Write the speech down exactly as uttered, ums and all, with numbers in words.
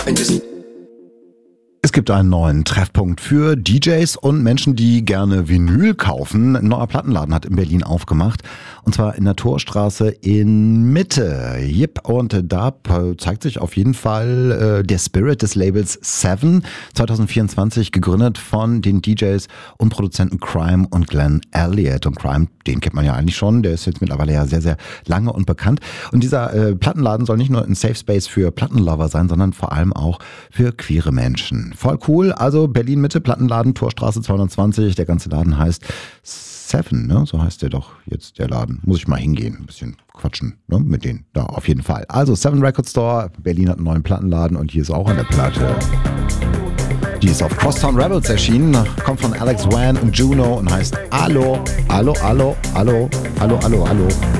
and just. Es gibt einen neuen Treffpunkt für D Js und Menschen, die gerne Vinyl kaufen. Ein neuer Plattenladen hat in Berlin aufgemacht. Und zwar in der Torstraße in Mitte. Yep. Und da zeigt sich auf jeden Fall äh, der Spirit des Labels Seven. zwanzig vierundzwanzig gegründet von den D Js und Produzenten Crime und Glenn Elliott. Und Crime, den kennt man ja eigentlich schon. Der ist jetzt mittlerweile ja sehr, sehr lange und bekannt. Und dieser äh, Plattenladen soll nicht nur ein Safe Space für Plattenlover sein, sondern vor allem auch für queere Menschen. Voll cool. Also Berlin Mitte, Plattenladen, Torstraße zweihundertzwanzig. Der ganze Laden heißt Seven, ne? So heißt der doch jetzt, der Laden. Muss ich mal hingehen, ein bisschen quatschen, ne? Mit denen. Da, auf jeden Fall. Also Seven Record Store. Berlin hat einen neuen Plattenladen und hier ist auch eine Platte. Die ist auf Crosstown Rebels erschienen. Kommt von Alex Wan und Juno und heißt Allo, Allo, Allo, Allo, Allo, Allo, Allo.